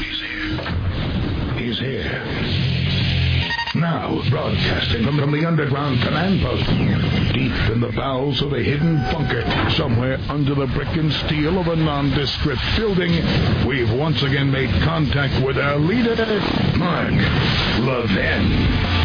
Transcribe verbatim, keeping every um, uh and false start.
He's here. He's here. Now, broadcasting from, from the underground command post, deep in the bowels of a hidden bunker, somewhere under the brick and steel of a nondescript building, we've once again made contact with our leader, Mark Levin.